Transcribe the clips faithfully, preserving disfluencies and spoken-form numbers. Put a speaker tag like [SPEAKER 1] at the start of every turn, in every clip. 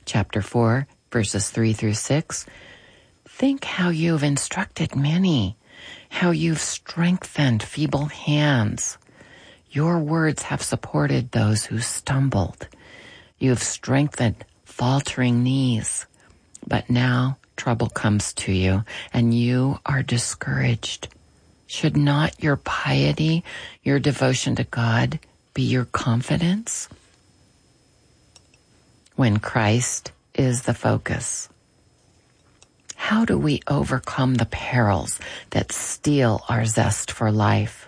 [SPEAKER 1] chapter four, verses three through six. Think how you've instructed many, how you've strengthened feeble hands. Your words have supported those who stumbled. You've strengthened faltering knees. But now trouble comes to you, and you are discouraged. Should not your piety, your devotion to God, be your confidence? When Christ is the focus. How do we overcome the perils that steal our zest for life?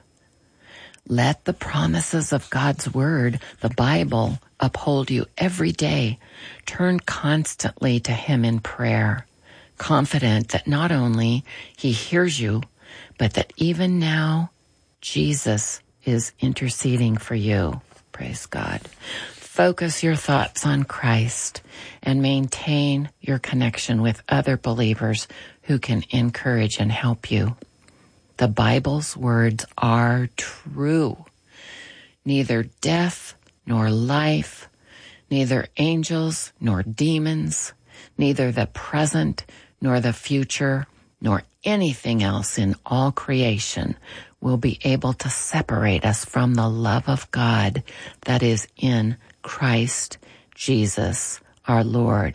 [SPEAKER 1] Let the promises of God's Word, the Bible, uphold you every day. Turn constantly to Him in prayer, confident that not only He hears you, but that even now Jesus is interceding for you. Praise God. Focus your thoughts on Christ and maintain your connection with other believers who can encourage and help you. The Bible's words are true. Neither death nor life, neither angels nor demons, neither the present nor the future, nor anything else in all creation will be able to separate us from the love of God that is in Christ Jesus our Lord.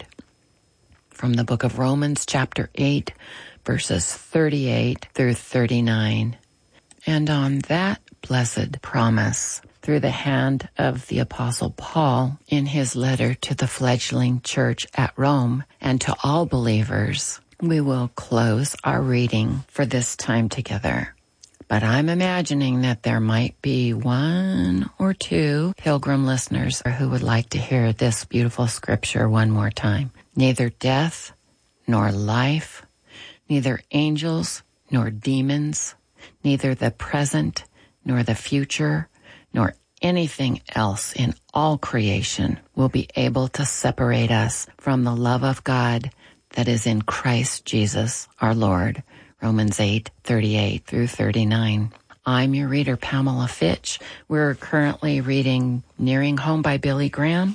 [SPEAKER 1] From the book of Romans chapter eight, verses thirty-eight through thirty-nine. And on that blessed promise, through the hand of the Apostle Paul in his letter to the fledgling church at Rome and to all believers, we will close our reading for this time together. But I'm imagining that there might be one or two pilgrim listeners who would like to hear this beautiful scripture one more time. Neither death nor life, neither angels nor demons, neither the present nor the future, nor anything else in all creation will be able to separate us from the love of God that is in Christ Jesus our Lord. Romans eight, thirty-eight through thirty-nine. I'm your reader, Pamela Fitch. We're currently reading Nearing Home by Billy Graham.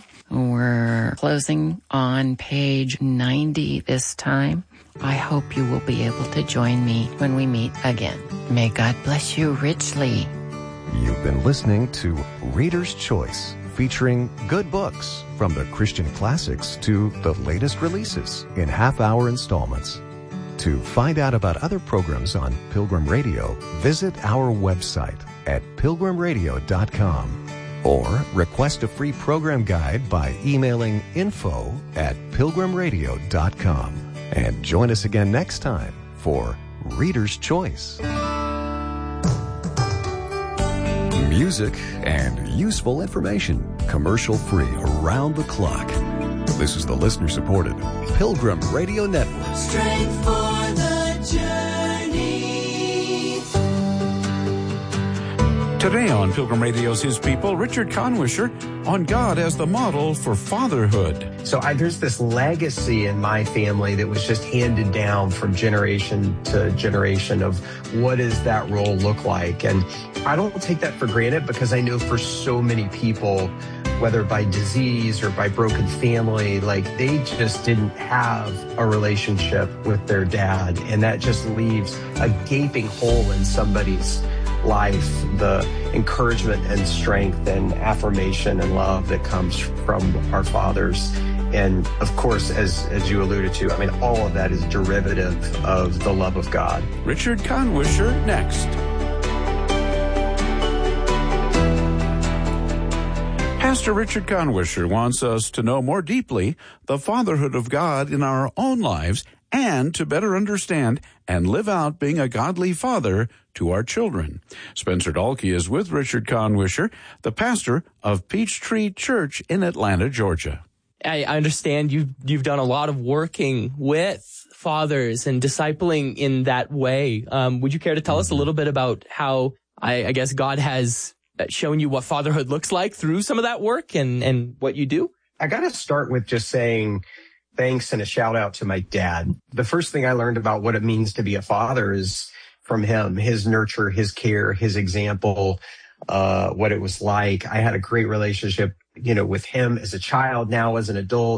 [SPEAKER 1] We're closing on page ninety this time. I hope you will be able to join me when we meet again. May God bless you richly.
[SPEAKER 2] You've been listening to Reader's Choice, featuring good books from the Christian classics to the latest releases in half-hour installments. To find out about other programs on Pilgrim Radio, visit our website at pilgrim radio dot com or request a free program guide by emailing info at pilgrim radio dot com. And join us again next time for Reader's Choice. Music and useful information, commercial-free around the clock. This is the listener-supported Pilgrim Radio Network.
[SPEAKER 3] Strength for the journey.
[SPEAKER 4] Today on Pilgrim Radio's His People, Richard Conwisher on God as the model for fatherhood.
[SPEAKER 5] So I, there's this legacy in my family that was just handed down from generation to generation of what does that role look like. And I don't take that for granted because I know for so many people, whether by disease or by broken family, like they just didn't have a relationship with their dad. And that just leaves a gaping hole in somebody's life, the encouragement and strength and affirmation and love that comes from our fathers. And of course, as, as you alluded to, I mean, all of that is derivative of the love of God.
[SPEAKER 4] Richard Conwisher next. Pastor Richard Conwisher wants us to know more deeply the fatherhood of God in our own lives and to better understand and live out being a godly father to our children. Spencer Dalkey is with Richard Conwisher, the pastor of Peachtree Church in Atlanta, Georgia.
[SPEAKER 6] I understand you've, you've done a lot of working with fathers and discipling in that way. Um, would you care to tell us a little bit about how, I, I guess, God has shown you what fatherhood looks like through some of that work and, and what you do?
[SPEAKER 5] I got to start with just saying thanks and a shout out to my dad. The first thing I learned about what it means to be a father is from him, his nurture, his care, his example, uh, what it was like. I had a great relationship, you know, with him as a child, now as an adult.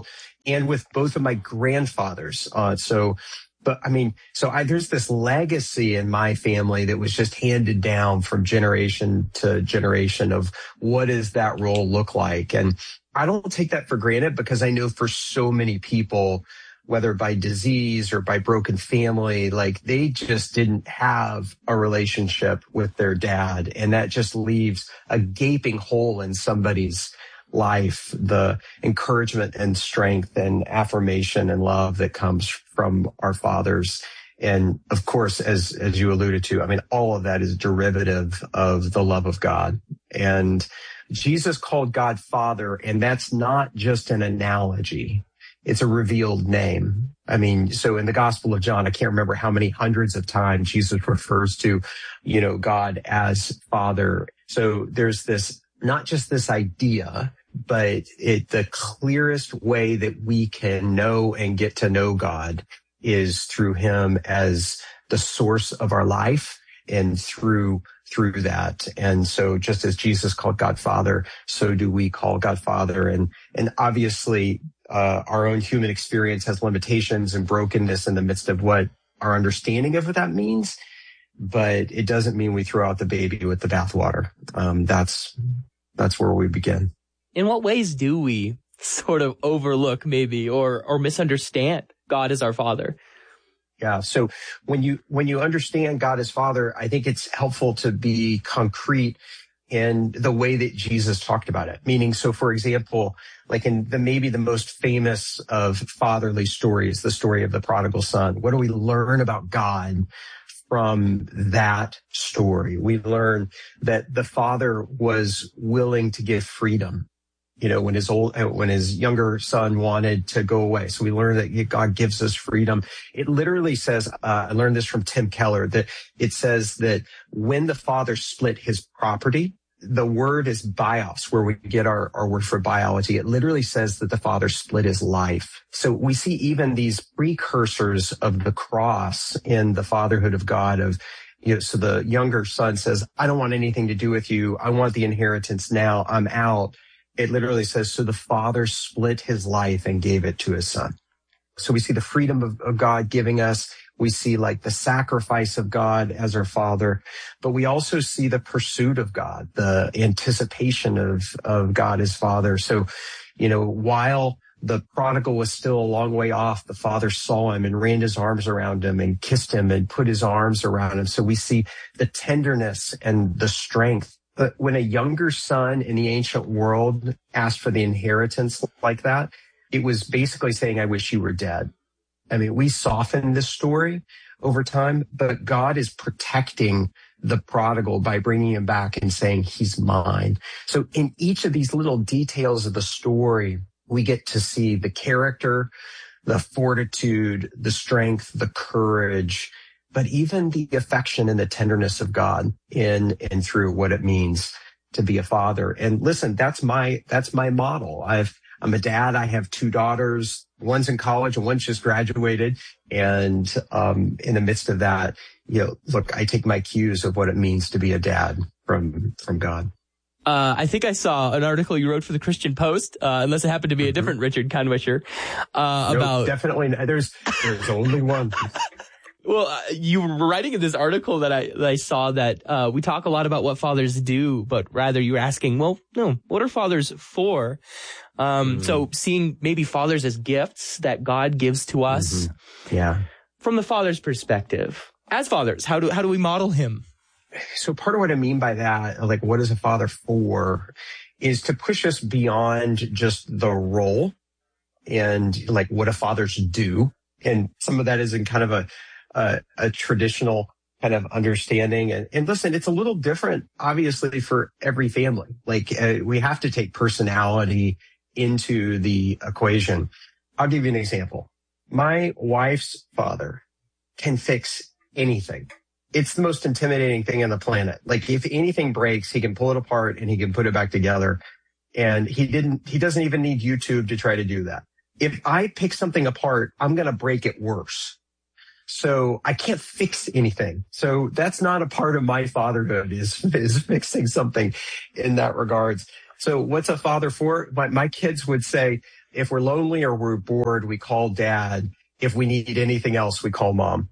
[SPEAKER 5] and with both of my grandfathers. Uh, so, but I mean, so I, there's this legacy in my family that was just handed down from generation to generation of what does that role look like? And I don't take that for granted because I know for so many people, whether by disease or by broken family, like they just didn't have a relationship with their dad. And that just leaves a gaping hole in somebody's life, the encouragement and strength and affirmation and love that comes from our fathers. And of course, as, as you alluded to, I mean, all of that is derivative of the love of God. And Jesus called God Father, and that's not just an analogy. It's a revealed name. I mean, so in the Gospel of John, I can't remember how many hundreds of times Jesus refers to, you know, God as Father. So there's this, not just this idea, but it, the clearest way that we can know and get to know God is through him as the source of our life and through, through that. And so just as Jesus called God Father, so do we call God Father. And, and obviously, uh, our own human experience has limitations and brokenness in the midst of what our understanding of what that means. But it doesn't mean we throw out the baby with the bathwater. Um, that's, that's where we begin.
[SPEAKER 6] In what ways do we sort of overlook maybe or or misunderstand God as our Father?
[SPEAKER 5] Yeah. So when you when you understand God as Father, I think it's helpful to be concrete in the way that Jesus talked about it. Meaning, so for example, like in the maybe the most famous of fatherly stories, the story of the prodigal son. What do we learn about God from that story? We learn that the father was willing to give freedom. You know, when his old, when his younger son wanted to go away. So we learn that God gives us freedom. It literally says, uh, I learned this from Tim Keller, that it says that when the father split his property, the word is bios, where we get our, our word for biology. It literally says that the father split his life. So we see even these precursors of the cross in the fatherhood of God of, you know, so the younger son says, I don't want anything to do with you. I want the inheritance now. I'm out. It literally says, so the father split his life and gave it to his son. So we see the freedom of, of God giving us. We see like the sacrifice of God as our father, but we also see the pursuit of God, the anticipation of, of God as father. So, you know, while the prodigal was still a long way off, the father saw him and ran his arms around him and kissed him and put his arms around him. So we see the tenderness and the strength. But when a younger son in the ancient world asked for the inheritance like that, it was basically saying, I wish you were dead. I mean, we soften this story over time, but God is protecting the prodigal by bringing him back and saying, he's mine. So in each of these little details of the story, we get to see the character, the fortitude, the strength, the courage, but even the affection and the tenderness of God in and through what it means to be a father. And listen, that's my, that's my model. I've, I'm a dad. I have two daughters. One's in college and one's just graduated. And, um, in the midst of that, you know, look, I take my cues of what it means to be a dad from, from God.
[SPEAKER 6] Uh, I think I saw an article you wrote for the Christian Post, uh, unless it happened to be a different Richard Kanwisher, uh,
[SPEAKER 5] nope,
[SPEAKER 6] about.
[SPEAKER 5] Definitely. There's, there's only one.
[SPEAKER 6] Well, uh, you were writing in this article that I, that I saw that, uh, we talk a lot about what fathers do, but rather you were asking, well, no, what are fathers for? Um, mm. so seeing maybe fathers as gifts that God gives to us.
[SPEAKER 5] Mm-hmm. Yeah.
[SPEAKER 6] From the father's perspective, as fathers, how do, how do we model him?
[SPEAKER 5] So part of what I mean by that, like what is a father for, is to push us beyond just the role and like what do fathers do. And some of that is in kind of a, a, a traditional kind of understanding. And, and listen, it's a little different, obviously, for every family. Like uh, we have to take personality into the equation. I'll give you an example. My wife's father can fix anything. It's the most intimidating thing on the planet. Like if anything breaks, he can pull it apart and he can put it back together. And he didn't, he doesn't even need YouTube to try to do that. If I pick something apart, I'm going to break it worse. So I can't fix anything. So that's not a part of my fatherhood is, is fixing something in that regards. So what's a father for? My, my kids would say, If we're lonely or we're bored, we call dad. If we need anything else, we call mom.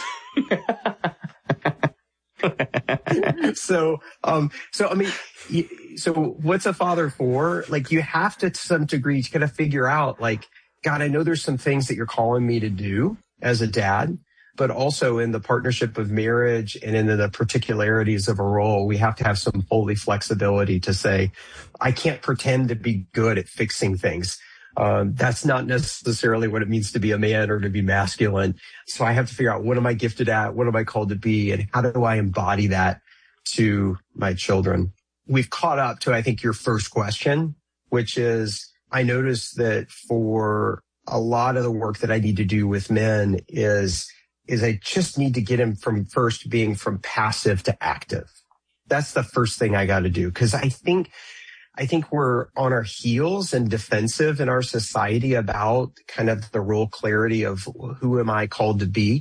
[SPEAKER 5] so, um, so, I mean, so what's a father for? Like, you have to, to some degree, to kind of figure out, like, God, I know there's some things that you're calling me to do as a dad, but also in the partnership of marriage and in the particularities of a role, we have to have some holy flexibility to say, I can't pretend to be good at fixing things. Um, that's not necessarily what it means to be a man or to be masculine. So I have to figure out, what am I gifted at? What am I called to be? And how do I embody that to my children? We've caught up to, I think, your first question, which is, I noticed that for a lot of the work that I need to do with men is, is I just need to get him from first being from passive to active. That's the first thing I got to do. Cause I think, I think we're on our heels and defensive in our society about kind of the role clarity of who am I called to be,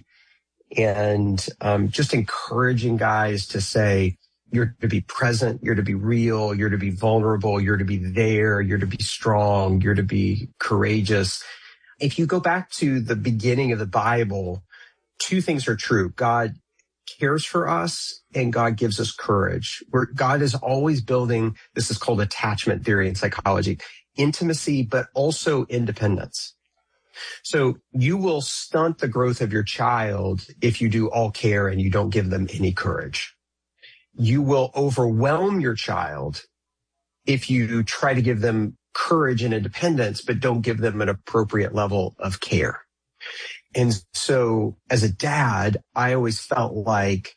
[SPEAKER 5] and um, just encouraging guys to say, you're to be present, you're to be real, you're to be vulnerable, you're to be there, you're to be strong, you're to be courageous. If you go back to the beginning of the Bible, two things are true. God cares for us and God gives us courage. Where God is always building, this is called attachment theory in psychology, intimacy, but also independence. So you will stunt the growth of your child if you do all care and you don't give them any courage. You will overwhelm your child if you try to give them courage and independence, but don't give them an appropriate level of care. And so as a dad, I always felt like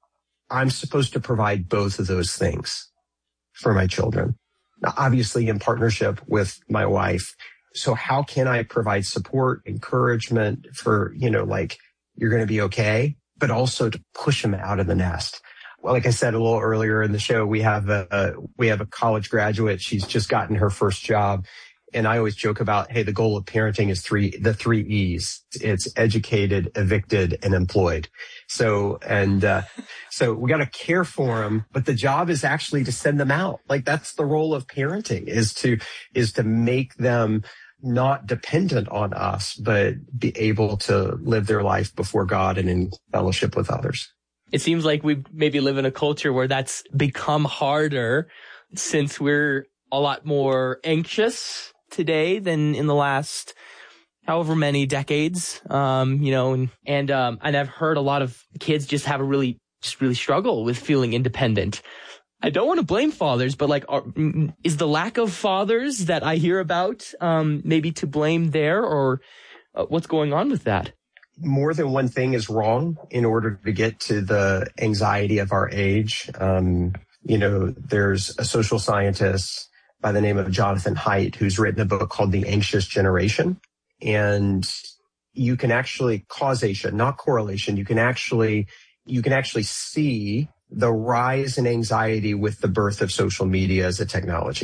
[SPEAKER 5] I'm supposed to provide both of those things for my children. Now, obviously in partnership with my wife. So how can I provide support, encouragement for, you know, like, you're going to be okay, but also to push them out of the nest. Well, like I said a little earlier in the show, we have a, a we have a college graduate. She's just gotten her first job. And I always joke about, hey, the goal of parenting is three, the three E's. It's educated, evicted, and employed. So, and, uh, so we got to care for them, but the job is actually to send them out. Like, that's the role of parenting, is to, is to make them not dependent on us, but be able to live their life before God and in fellowship with others.
[SPEAKER 6] It seems like we maybe live in a culture where that's become harder, since we're a lot more anxious today than in the last however many decades. Um, you know, and, and, um, and I've heard a lot of kids just have a really, just really struggle with feeling independent. I don't want to blame fathers, but like, are, is the lack of fathers that I hear about, um, maybe to blame there, or uh, what's going on with that?
[SPEAKER 5] More than one thing is wrong in order to get to the anxiety of our age. Um, you know, there's a social scientist by the name of Jonathan Haidt who's written a book called The Anxious Generation. And you can actually, causation, not correlation, you can actually, you can actually see the rise in anxiety with the birth of social media as a technology.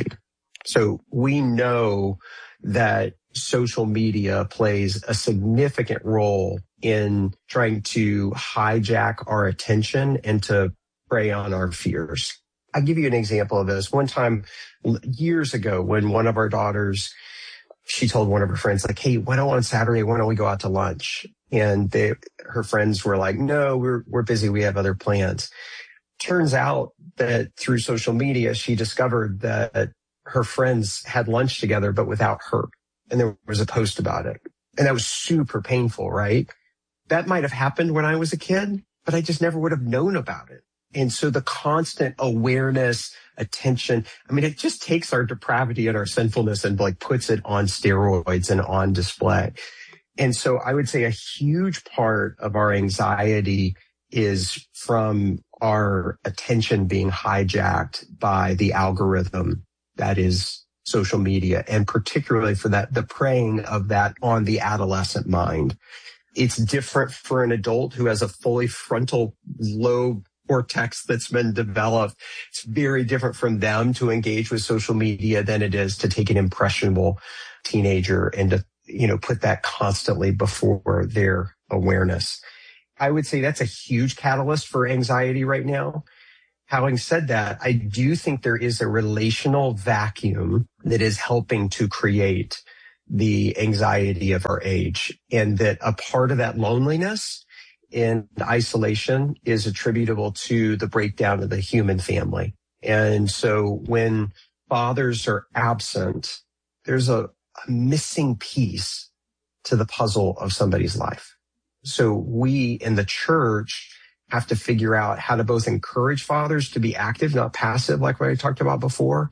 [SPEAKER 5] So we know that social media plays a significant role in trying to hijack our attention and to prey on our fears. I'll give you an example of this. One time, years ago, when one of our daughters, she told one of her friends, like, hey, why don't on Saturday, why don't we go out to lunch? And they, her friends were like, no, we're, we're busy. We have other plans. Turns out that through social media, she discovered that her friends had lunch together, but without her. And there was a post about it. And that was super painful, right? That might have happened when I was a kid, but I just never would have known about it. And so the constant awareness, attention, I mean, it just takes our depravity and our sinfulness and like puts it on steroids and on display. And so I would say a huge part of our anxiety is from our attention being hijacked by the algorithm that is social media, and particularly for that, the preying of that on the adolescent mind. It's different for an adult who has a fully frontal lobe cortex that's been developed. It's very different from them to engage with social media than it is to take an impressionable teenager and to, you know, put that constantly before their awareness. I would say that's a huge catalyst for anxiety right now. Having said that, I do think there is a relational vacuum that is helping to create the anxiety of our age, and that a part of that loneliness and isolation is attributable to the breakdown of the human family. And so when fathers are absent, there's a, a missing piece to the puzzle of somebody's life. So we in the church have to figure out how to both encourage fathers to be active, not passive, like what I talked about before.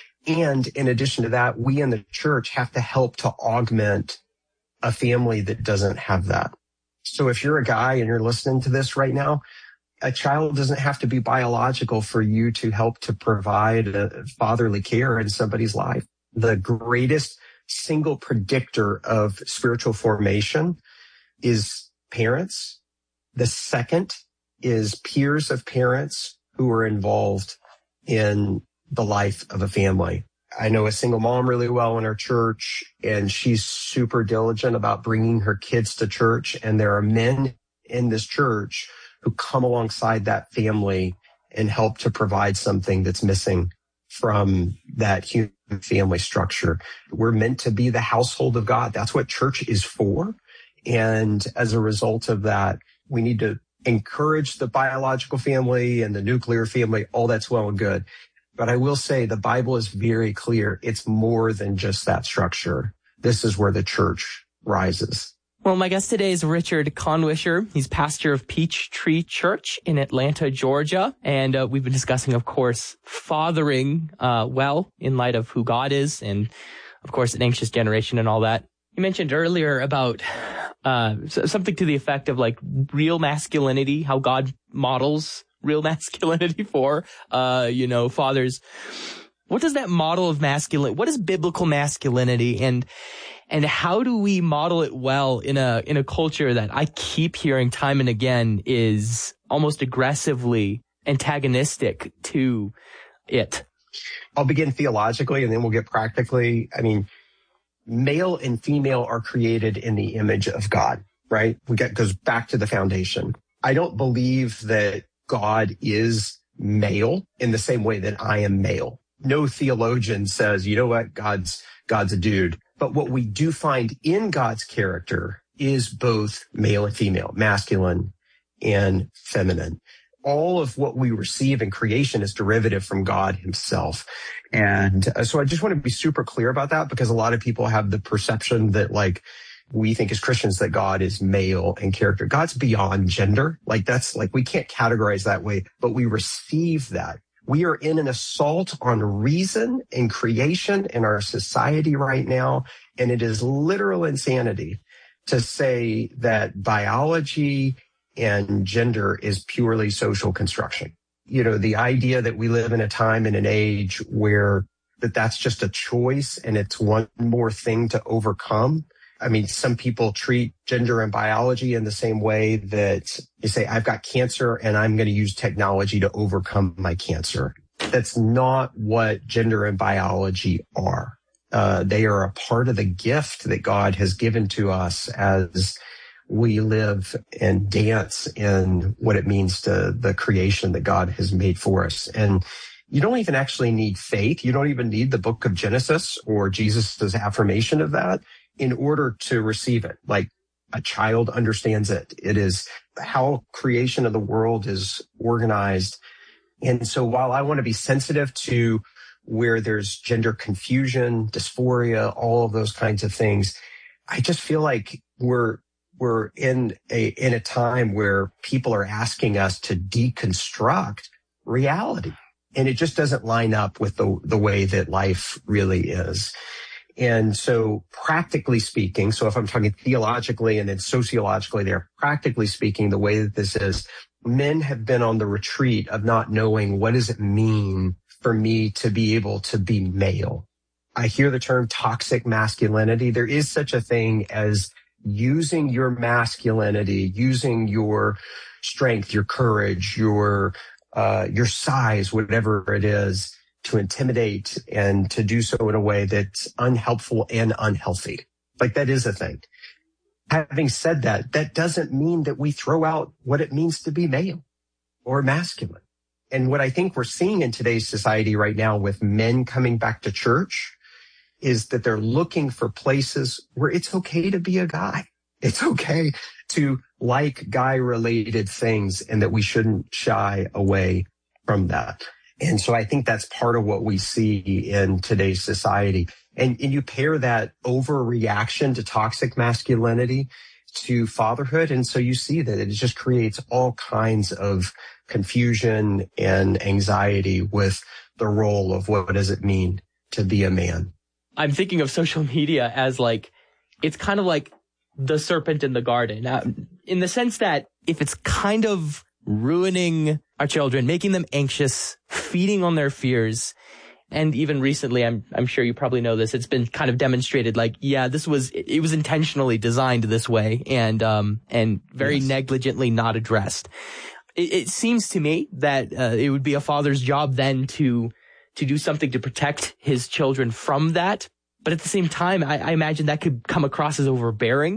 [SPEAKER 5] And in addition to that, we in the church have to help to augment a family that doesn't have that. So if you're a guy and you're listening to this right now, a child doesn't have to be biological for you to help to provide a fatherly care in somebody's life. The greatest single predictor of spiritual formation is parents. The second is peers of parents who are involved in the life of a family. I know a single mom really well in our church, and she's super diligent about bringing her kids to church. And there are men in this church who come alongside that family and help to provide something that's missing from that human family structure. We're meant to be the household of God. That's what church is for. And as a result of that, we need to encourage the biological family and the nuclear family. All that's well and good. But I will say the Bible is very clear. It's more than just that structure. This is where the church rises.
[SPEAKER 6] Well, my guest today is Richard Conwisher. He's pastor of Peachtree Church in Atlanta, Georgia. And uh, we've been discussing, of course, fathering uh, well in light of who God is and, of course, an anxious generation and all that. You mentioned earlier about uh, something to the effect of like real masculinity, how God models real masculinity for, uh, you know, fathers. What does that model of masculinity, what is biblical masculinity, and, and how do we model it well in a, in a culture that I keep hearing time and again is almost aggressively antagonistic to it?
[SPEAKER 5] I'll begin theologically and then we'll get practically. I mean, male and female are created in the image of God, right? We get, goes back to the foundation. I don't believe that God is male in the same way that I am male. No theologian says, you know what, God's, God's a dude. But what we do find in God's character is both male and female, masculine and feminine. All of what we receive in creation is derivative from God himself. And so I just want to be super clear about that, because a lot of people have the perception that like, we think as Christians that God is male in character. God's beyond gender. Like that's like, we can't categorize that way, but we receive that. We are in an assault on reason and creation in our society right now. And it is literal insanity to say that biology and gender is purely social construction. You know, the idea that we live in a time and an age where that that's just a choice and it's one more thing to overcome. I mean, some people treat gender and biology in the same way that you say, I've got cancer and I'm going to use technology to overcome my cancer. That's not what gender and biology are. Uh, they are a part of the gift that God has given to us as we live and dance in what it means to the creation that God has made for us. And you don't even actually need faith. You don't even need the book of Genesis or Jesus's affirmation of that in order to receive it. Like a child understands it. It is how creation of the world is organized. And so while I want to be sensitive to where there's gender confusion, dysphoria, all of those kinds of things, I just feel like we're we're in a in a time where people are asking us to deconstruct reality. And it just doesn't line up with the the way that life really is. And so practically speaking, so if I'm talking theologically and then sociologically there, practically speaking, the way that this is, men have been on the retreat of not knowing what does it mean for me to be able to be male. I hear the term toxic masculinity. There is such a thing as using your masculinity, using your strength, your courage, your uh, your size, whatever it is, to intimidate and to do so in a way that's unhelpful and unhealthy. Like that is a thing. Having said that, that doesn't mean that we throw out what it means to be male or masculine. And what I think we're seeing in today's society right now with men coming back to church is that they're looking for places where it's okay to be a guy. It's okay to like guy-related things, and that we shouldn't shy away from that. And so I think that's part of what we see in today's society. And, and you pair that overreaction to toxic masculinity to fatherhood. And so you see that it just creates all kinds of confusion and anxiety with the role of what does it mean to be a man.
[SPEAKER 6] I'm thinking of social media as like, it's kind of like the serpent in the garden, uh, in the sense that if it's kind of ruining our children, making them anxious, feeding on their fears. And even recently, I'm I'm sure you probably know this, it's been kind of demonstrated like, yeah, this was, it was intentionally designed this way and um and very yes. negligently not addressed. It, it seems to me that uh, it would be a father's job then to to do something to protect his children from that. But at the same time, I, I imagine that could come across as overbearing.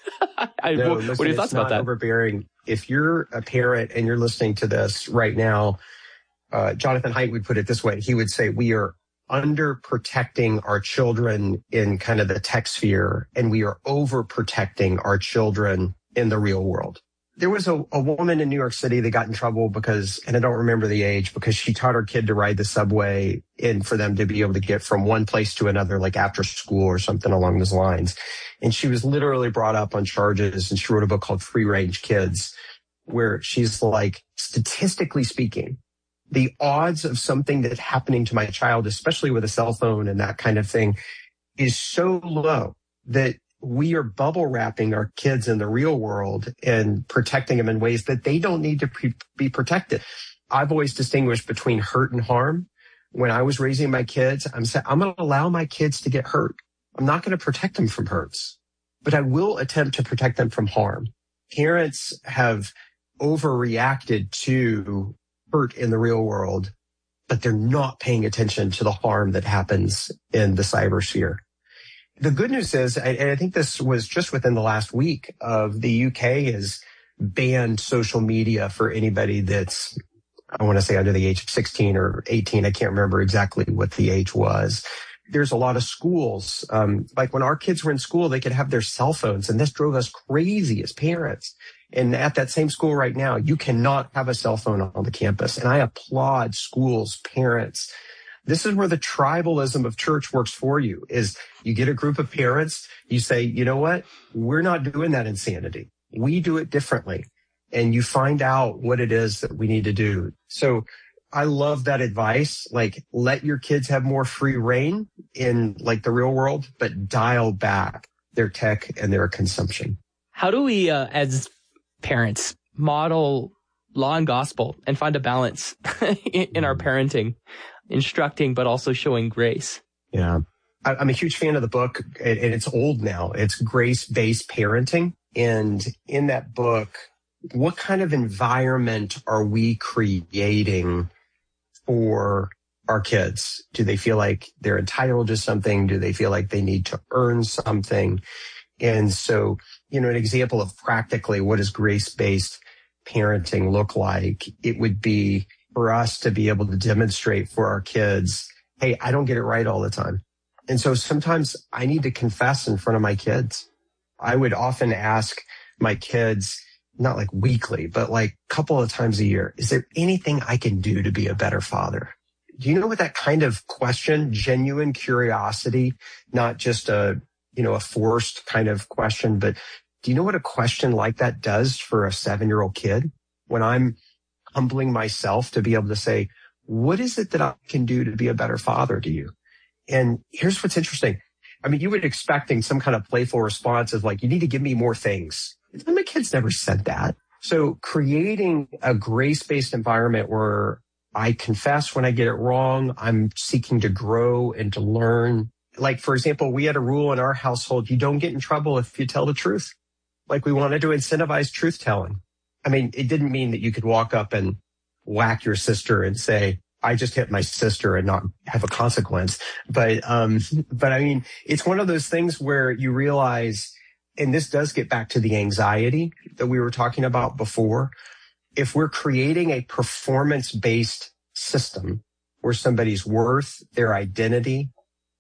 [SPEAKER 6] I,
[SPEAKER 5] no,
[SPEAKER 6] what,
[SPEAKER 5] listen,
[SPEAKER 6] what are your thoughts about that?
[SPEAKER 5] Overbearing. If you're a parent and you're listening to this right now, uh, Jonathan Haidt would put it this way. He would say, we are under protecting our children in kind of the tech sphere, and we are over protecting our children in the real world. There was a, a woman in New York City that got in trouble because, and I don't remember the age, because she taught her kid to ride the subway and for them to be able to get from one place to another, like after school or something along those lines. And she was literally brought up on charges, and she wrote a book called Free Range Kids, where she's like, statistically speaking, the odds of something that's happening to my child, especially with a cell phone and that kind of thing, is so low that we are bubble wrapping our kids in the real world and protecting them in ways that they don't need to pre- be protected. I've always distinguished between hurt and harm. When I was raising my kids, I'm saying, I'm going to allow my kids to get hurt. I'm not going to protect them from hurts, but I will attempt to protect them from harm. Parents have overreacted to hurt in the real world, but they're not paying attention to the harm that happens in the cyber sphere. The good news is, and I think this was just within the last week, of the U K has banned social media for anybody that's, I want to say, under the age of sixteen or eighteen. I can't remember exactly what the age was. There's a lot of schools, um, like when our kids were in school, they could have their cell phones, and this drove us crazy as parents. And at that same school right now, you cannot have a cell phone on the campus. And I applaud schools, parents. This is where the tribalism of church works for you, is you get a group of parents, you say, you know what? We're not doing that insanity. We do it differently. And you find out what it is that we need to do. So I love that advice. Like, let your kids have more free reign in like the real world, but dial back their tech and their consumption.
[SPEAKER 6] How do we, uh, as parents, model law and gospel and find a balance in our parenting? Instructing, but also showing grace.
[SPEAKER 5] Yeah. I'm a huge fan of the book, and it's old now. It's Grace-Based Parenting. And in that book, what kind of environment are we creating for our kids? Do they feel like they're entitled to something? Do they feel like they need to earn something? And so, you know, an example of practically what does grace-based parenting look like? It would be for us to be able to demonstrate for our kids, hey, I don't get it right all the time. And so sometimes I need to confess in front of my kids. I would often ask my kids, not like weekly, but like a couple of times a year, is there anything I can do to be a better father? Do you know what that kind of question, genuine curiosity, not just a, you know, a forced kind of question, but do you know what a question like that does for a seven-year-old kid? When I'm humbling myself to be able to say, what is it that I can do to be a better father to you? And here's what's interesting. I mean, you would expecting some kind of playful response of like, you need to give me more things. My kids never said that. So creating a grace-based environment where I confess when I get it wrong, I'm seeking to grow and to learn. Like, for example, we had a rule in our household, you don't get in trouble if you tell the truth. Like, we wanted to incentivize truth telling. I mean, it didn't mean that you could walk up and whack your sister and say, I just hit my sister and not have a consequence. But, um, but I mean, it's one of those things where you realize, and this does get back to the anxiety that we were talking about before. If we're creating a performance-based system where somebody's worth, their identity,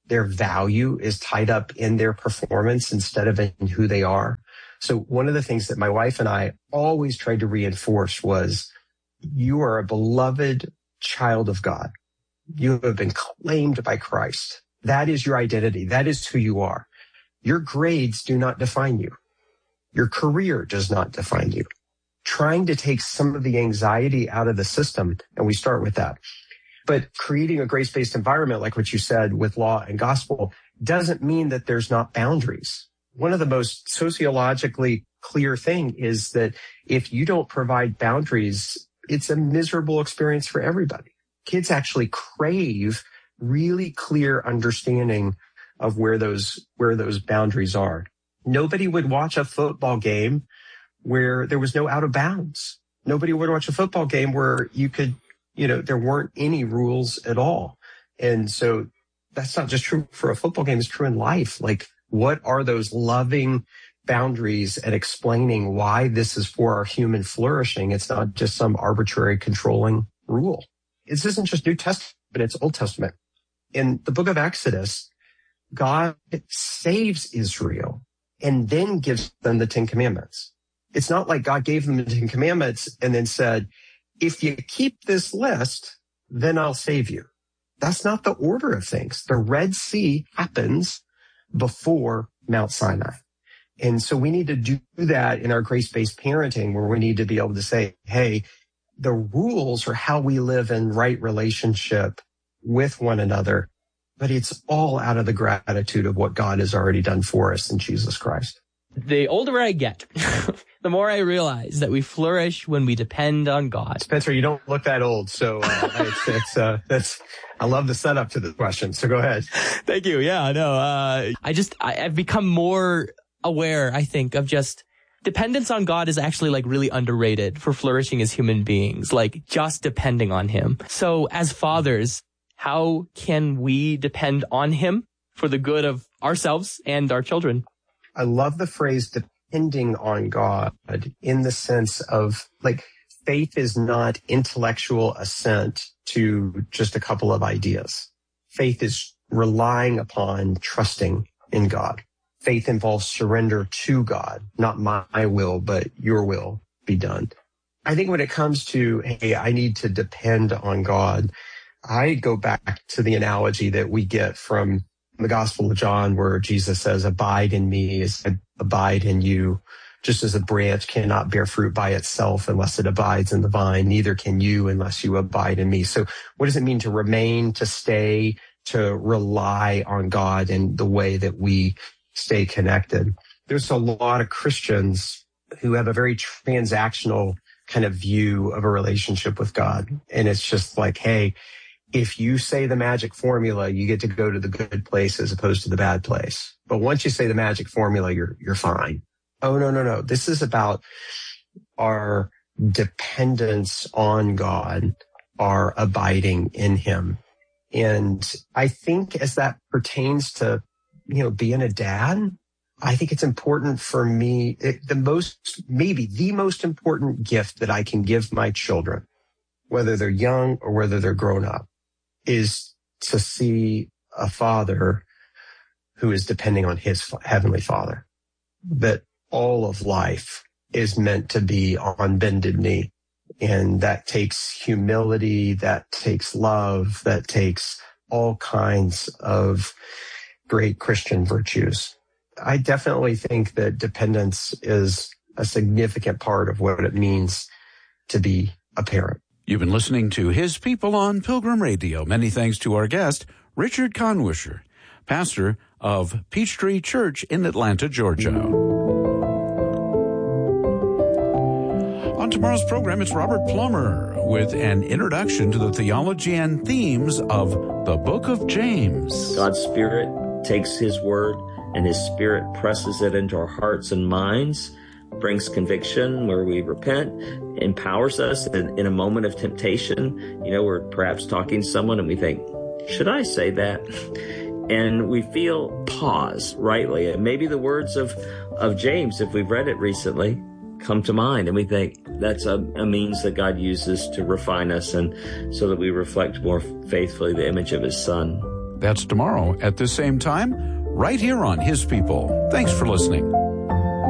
[SPEAKER 5] their value is tied up in their performance instead of in who they are. So one of the things that my wife and I always tried to reinforce was, you are a beloved child of God. You have been claimed by Christ. That is your identity. That is who you are. Your grades do not define you. Your career does not define you. Trying to take some of the anxiety out of the system, and we start with that. But creating a grace-based environment, like what you said with law and gospel, doesn't mean that there's not boundaries. One of the most sociologically clear thing is that if you don't provide boundaries, it's a miserable experience for everybody. Kids actually crave really clear understanding of where those, where those boundaries are. Nobody would watch a football game where there was no out of bounds. Nobody would watch a football game where you could, you know, there weren't any rules at all. And so that's not just true for a football game, it's true in life. Like, what are those loving boundaries and explaining why this is for our human flourishing? It's not just some arbitrary controlling rule. This isn't just New Testament, it's Old Testament. In the book of Exodus, God saves Israel and then gives them the Ten Commandments. It's not like God gave them the Ten Commandments and then said, if you keep this list, then I'll save you. That's not the order of things. The Red Sea happens before Mount Sinai. And so we need to do that in our grace-based parenting, where we need to be able to say, hey, the rules are how we live in right relationship with one another, but it's all out of the gratitude of what God has already done for us in Jesus Christ.
[SPEAKER 6] The older I get, the more I realize that we flourish when we depend on God.
[SPEAKER 5] Spencer, you don't look that old, so uh, it's, it's uh, that's. I love the setup to the question. So go ahead.
[SPEAKER 6] Thank you. Yeah, no, uh, I just I, I've become more aware, I think, of just dependence on God is actually like really underrated for flourishing as human beings. Like just depending on Him. So as fathers, how can we depend on Him for the good of ourselves and our children?
[SPEAKER 5] I love the phrase depending on God in the sense of, like, faith is not intellectual assent to just a couple of ideas. Faith is relying upon trusting in God. Faith involves surrender to God, not my will, but your will be done. I think when it comes to, hey, I need to depend on God, I go back to the analogy that we get from the Gospel of John, where Jesus says, abide in me as I abide in you. Just as a branch cannot bear fruit by itself unless it abides in the vine, neither can you unless you abide in me. So what does it mean to remain, to stay, to rely on God in the way that we stay connected? There's a lot of Christians who have a very transactional kind of view of a relationship with God. And it's just like, hey, if you say the magic formula, you get to go to the good place as opposed to the bad place. But once you say the magic formula, you're, you're fine. Oh, no, no, no. This is about our dependence on God, our abiding in Him. And I think as that pertains to, you know, being a dad, I think it's important for me, it, the most, maybe the most important gift that I can give my children, whether they're young or whether they're grown up, is to see a father who is depending on his heavenly Father. That all of life is meant to be on bended knee. And that takes humility, that takes love, that takes all kinds of great Christian virtues. I definitely think that dependence is a significant part of what it means to be a parent.
[SPEAKER 4] You've been listening to His People on Pilgrim Radio. Many thanks to our guest, Richard Conwisher, pastor of Peachtree Church in Atlanta, Georgia. On tomorrow's program, it's Robert Plummer with an introduction to the theology and themes of the book of James.
[SPEAKER 7] God's Spirit takes His word and His Spirit presses it into our hearts and minds, brings conviction where we repent, empowers us in, in a moment of temptation. You know, we're perhaps talking to someone and we think, should I say that? And we feel pause rightly. And maybe the words of, of James, if we've read it recently, come to mind. And we think that's a, a means that God uses to refine us and so that we reflect more faithfully the image of His Son.
[SPEAKER 4] That's tomorrow at the same time, right here on His People. Thanks for listening.